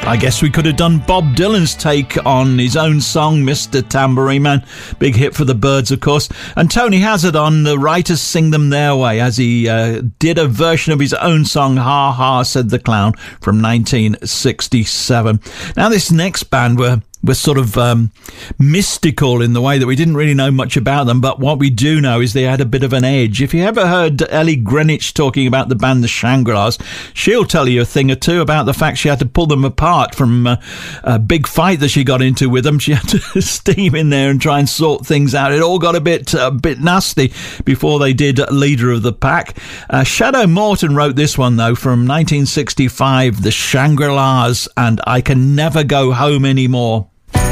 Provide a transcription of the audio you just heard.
I guess we could have done Bob Dylan's take on his own song, Mr. Tambourine Man. Big hit for the Byrds, of course. And Tony Hazard on The Writers Sing Them Their Way, as he did a version of his own song, Ha Ha Said the Clown, from 1967. Now, this next band were sort of mystical in the way that we didn't really know much about them, but what we do know is they had a bit of an edge. If you ever heard Ellie Greenwich talking about the band the Shangri-Las, she'll tell you a thing or two about the fact she had to pull them apart from a big fight that she got into with them. She had to steam in there and try and sort things out. It all got a bit nasty before they did Leader of the Pack. Shadow Morton wrote this one, though, from 1965, The Shangri-Las and I Can Never Go Home Anymore.